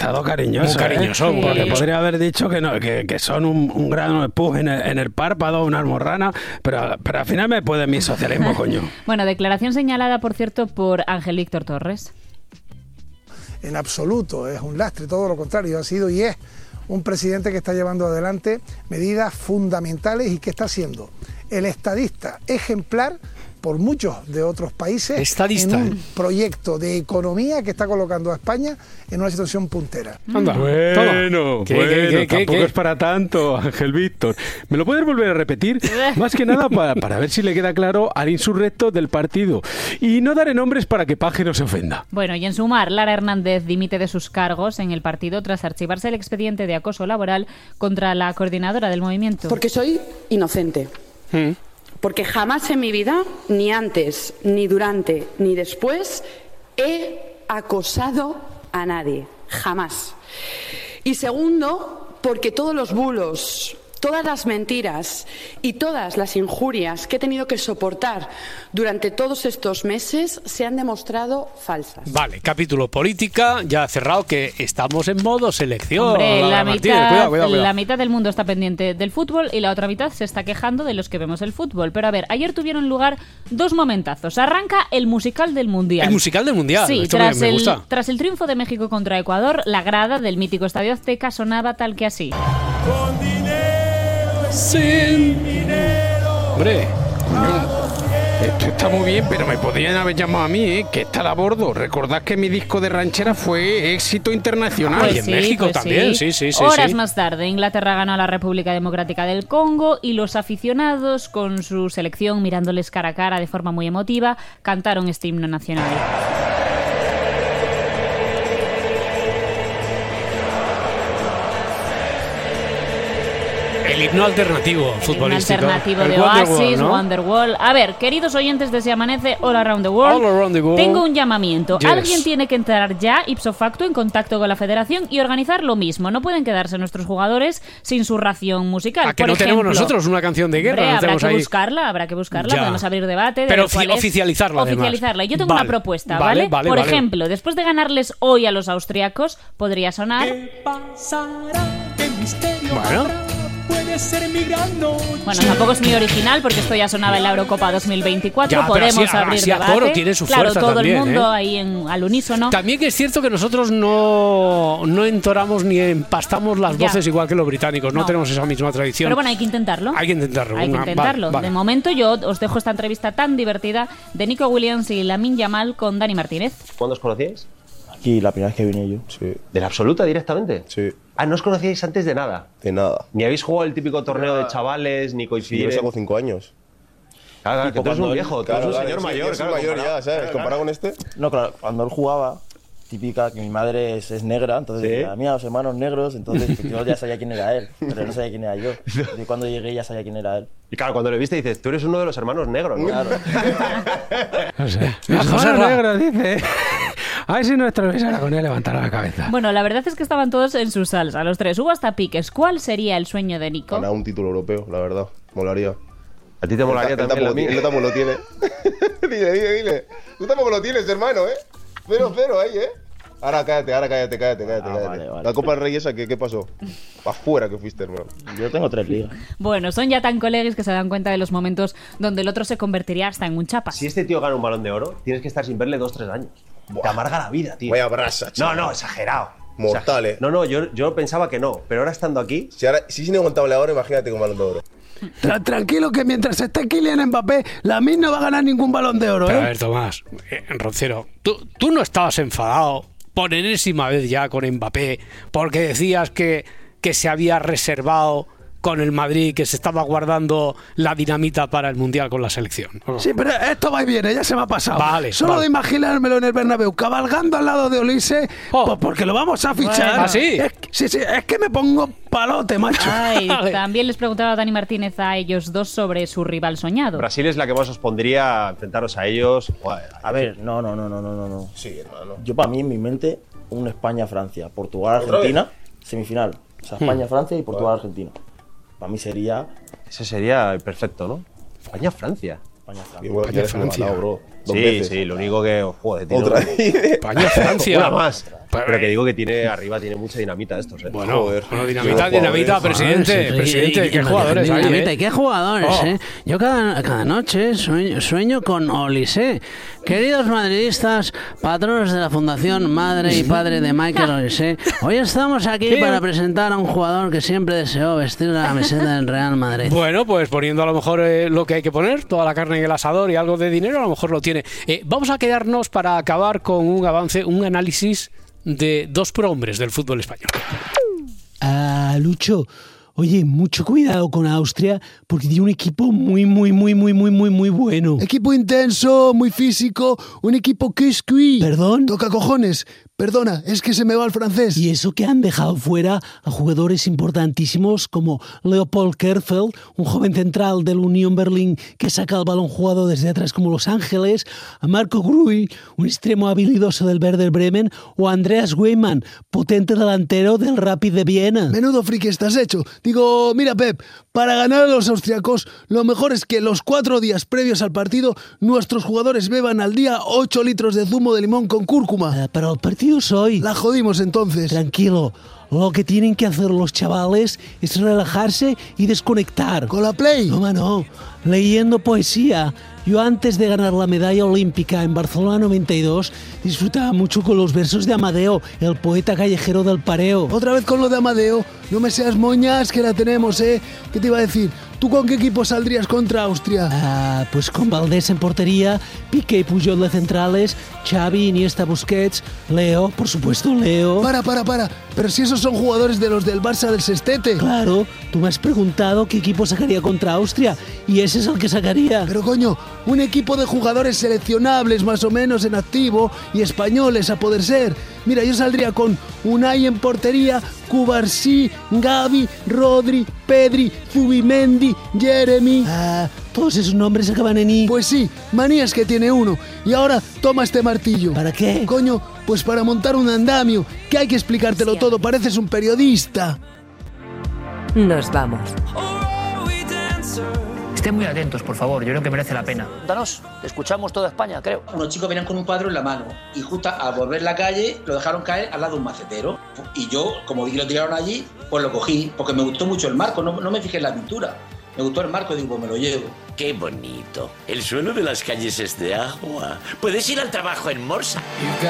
demasiado cariñoso. Muy cariñoso, sí. Porque podría haber dicho que no, que son un grano de pus en el párpado, una almorrana, pero al final me puede mi socialismo, coño. Bueno, declaración señalada, por cierto, por Ángel Víctor Torres. En absoluto, es un lastre, todo lo contrario, ha sido y es un presidente que está llevando adelante medidas fundamentales y que está siendo el estadista ejemplar por muchos de otros países Estadista, en un proyecto de economía que está colocando a España en una situación puntera. Anda, Bueno, ¿Qué? tampoco es para tanto, Ángel Víctor. ¿Me lo puedes volver a repetir? Más que nada para ver si le queda claro al insurrecto del partido. Y no daré nombres para que Paje no se ofenda. Bueno, y en sumar, Lara Hernández dimite de sus cargos en el partido tras archivarse el expediente de acoso laboral contra la coordinadora del movimiento. Porque soy inocente. Porque jamás en mi vida, ni antes, ni durante, ni después, he acosado a nadie. Jamás. Y segundo, porque todos los bulos, todas las mentiras y todas las injurias que he tenido que soportar durante todos estos meses se han demostrado falsas. Vale, capítulo política, ya cerrado, que estamos en modo selección. Hombre, Cuidado. la mitad del mundo está pendiente del fútbol y la otra mitad se está quejando de los que vemos el fútbol. Pero a ver, ayer tuvieron lugar dos momentazos. Arranca el musical del Mundial. El musical del Mundial. Sí, esto me gusta. Tras el triunfo de México contra Ecuador, la grada del mítico Estadio Azteca sonaba tal que así. Con dinero, Sin dinero. Hombre. Esto está muy bien, pero me podrían haber llamado a mí, que está a bordo. Recordad que mi disco de ranchera fue éxito internacional. Y en México también, sí. Horas más tarde, Inglaterra ganó a la República Democrática del Congo y los aficionados, con su selección mirándoles cara a cara de forma muy emotiva, cantaron este himno nacional. El himno alternativo futbolístico. El alternativo el de Wonderwall, Oasis, ¿no? Wonderwall. A ver, queridos oyentes de Se Amanece All Around the World, All around the world. tengo un llamamiento. Yes. Alguien tiene que entrar ya, ipso facto, en contacto con la federación y organizar lo mismo. No pueden quedarse nuestros jugadores sin su ración musical. ¿A que Por no ejemplo, tenemos nosotros una canción de guerra? hombre, ¿No habrá tenemos que ahí? habrá que buscarla. Ya. Podemos abrir debate. Pero de cuál es. oficializarla, además. Oficializarla. Yo tengo Vale. una propuesta, Vale, ¿vale? Por ejemplo, después de ganarles hoy a los austriacos, podría sonar... ¿qué pasará? ¿Qué misterio Bueno. habrá? Puede ser mi gran noche. Bueno, tampoco es muy original porque esto ya sonaba en la Eurocopa 2024. Ya, pero podemos así- abrir así a debate. coro tiene su claro, fuerza todo también, el mundo ¿eh? ahí al unísono. También que es cierto que nosotros no entoramos ni empastamos las Ya. voces igual que los británicos. No No. tenemos esa misma tradición. Pero bueno, hay que intentarlo. Hay que intentarlo. Hay que intentarlo. Vale. De momento yo os dejo esta entrevista tan divertida de Nico Williams y Lamine Yamal con Dani Martínez. ¿Cuándo os conocíais? Aquí la primera vez que vine yo. Sí. ¿De la absoluta directamente? Sí. Ah, ¿no os conocíais antes de nada? De nada. Ni habéis jugado el típico torneo de chavales, ni Sí, yo coincidís. saco 5 años. Claro, que tú eres un viejo, tú eres un señor sí, mayor. yo soy claro, mayor comparado. ya, ¿sabes? Comparado con este. No, claro, cuando él jugaba, típica que mi madre es negra, entonces ¿Sí? decía, mira, los hermanos negros, entonces pues, yo ya sabía quién era él, pero él no sabía quién era yo. Y cuando llegué ya sabía quién era él. Y claro, cuando le viste dices, tú eres uno de los hermanos negros, ¿no? Claro. No sé. José José Ra. Negro dice. A ver si nuestro Luis Aragonés levantará la cabeza. Bueno, la verdad es que estaban todos en su salsa, los tres. Hubo hasta piques. ¿Cuál sería el sueño de Nico? Ganar un título europeo, la verdad. Molaría. A ti te molaría Él también. tampoco, él tampoco lo tiene. dile. Tú tampoco lo tienes, hermano, ¿eh? 0-0 ahí, ¿eh? Ahora cállate. Vale. La Copa del Rey esa, ¿qué pasó? Afuera que fuiste, hermano. Yo tengo 3 ligas. Bueno, son ya tan colegas que se dan cuenta de los momentos donde el otro se convertiría hasta en un chapas. Si este tío gana un Balón de Oro, tienes que estar sin verle 2-3 años. Te amarga la vida, tío. Vaya brasa, chaval. No, exagerado. Mortal, ¿eh? No, yo pensaba que no, pero ahora estando aquí... Si es inaguantable ahora, imagínate con Balón de Oro. Tranquilo que mientras esté Kylian Mbappé, Lamine no va a ganar ningún Balón de Oro, Pero a ¿eh? ver, Tomás, Roncero, tú no estabas enfadado por enésima vez ya con Mbappé porque decías que se había reservado con el Madrid, que se estaba guardando la dinamita para el Mundial con la selección. Sí, pero esto va y viene, ya se me ha pasado. Vale, Solo vale. de imaginármelo en el Bernabéu, cabalgando al lado de Ulises, pues porque lo vamos a fichar. Bueno. ¿Ah, sí? Sí, es que me pongo palote, macho. Ay, Vale. también les preguntaba a Dani Martínez a ellos dos sobre su rival soñado. Brasil es la que más os pondría a enfrentaros a ellos. Joder, A ver, no. Sí, hermano. Yo para mí, en mi mente, un España-Francia, Portugal-Argentina, semifinal. O sea, España-Francia y Portugal-Argentina. Para mí sería ese sería el perfecto, ¿no? España-Francia. España-Francia. bro. Dos Sí, veces. sí, lo único que... Joder, tío. Otra. España-Francia. Una más. Pero que digo que tiene arriba, tiene mucha dinamita estos, ¿eh? Bueno, dinamita, presidente, qué jugadores hay, dinamita, ¿eh? ¿Qué jugadores, eh? Yo cada noche sueño con Olise. Queridos madridistas, patronos de la Fundación Madre y Padre de Michael Olise, hoy estamos aquí para presentar a un jugador que siempre deseó vestir la camiseta del Real Madrid. Bueno, pues poniendo a lo mejor lo que hay que poner, toda la carne en el asador y algo de dinero, a lo mejor lo tiene. Vamos a quedarnos para acabar con un avance, un análisis de dos prohombres del fútbol español. Lucho, oye, mucho cuidado con Austria porque tiene un equipo muy bueno. Equipo intenso, muy físico, un equipo quisqui. ¿Perdón? Toca cojones. Perdona, es que se me va el francés. Y eso que han dejado fuera a jugadores importantísimos como Leopold Kerfeld, un joven central del Unión Berlín que saca el balón jugado desde atrás como Los Ángeles, a Marco Gruy, un extremo habilidoso del Werder Bremen, o a Andreas Weimann, potente delantero del Rapid de Viena. Menudo friki estás hecho. Digo, mira Pep, para ganar a los austriacos, lo mejor es que los 4 días previos al partido, nuestros jugadores beban al día 8 litros de zumo de limón con cúrcuma. Pero el partido hoy. La jodimos entonces. Tranquilo. Lo que tienen que hacer los chavales es relajarse y desconectar. ¿Con la Play? No. Leyendo poesía. Yo antes de ganar la medalla olímpica en Barcelona 92 disfrutaba mucho con los versos de Amadeo, el poeta callejero del Pareo. Otra vez con lo de Amadeo. No me seas moñas que la tenemos, ¿eh? ¿Qué te iba a decir? ¿Tú con qué equipo saldrías contra Austria? Pues con Valdés en portería, Piqué y Puyol de centrales, Xavi, Iniesta, Busquets, Leo, por supuesto Leo. Para. Pero si esos son jugadores de los del Barça del Sestete. Claro, tú me has preguntado qué equipo sacaría contra Austria y ese es el que sacaría. Pero coño, un equipo de jugadores seleccionables más o menos en activo y españoles a poder ser. Mira, yo saldría con Unai en portería, Cubarsí, Gavi, Rodri, Pedri, Zubimendi, Jeremy. Todos esos nombres acaban en I. Pues sí, manías que tiene uno. Y ahora toma este martillo. ¿Para qué? Coño, pues para montar un andamio, que hay que explicártelo todo, pareces un periodista. Nos vamos. Estén muy atentos, por favor, yo creo que merece la pena. Danos, escuchamos toda España, creo. Unos chicos venían con un cuadro en la mano y justo al volver la calle lo dejaron caer al lado de un macetero. Y yo, como vi que lo tiraron allí, pues lo cogí, porque me gustó mucho el marco, no me fijé en la pintura. Me gustó el marco y digo, pues me lo llevo. ¡Qué bonito! El suelo de las calles es de agua. Puedes ir al trabajo en Morsa.